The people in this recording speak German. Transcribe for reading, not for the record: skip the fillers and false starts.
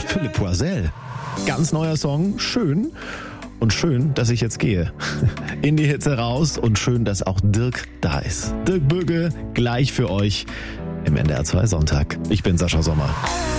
Philipp Poisel. Ganz neuer Song, schön. Und schön, dass ich jetzt gehe. In die Hitze raus und schön, dass auch Dirk da ist. Dirk Böge, gleich für euch im NDR 2 Sonntag. Ich bin Sascha Sommer.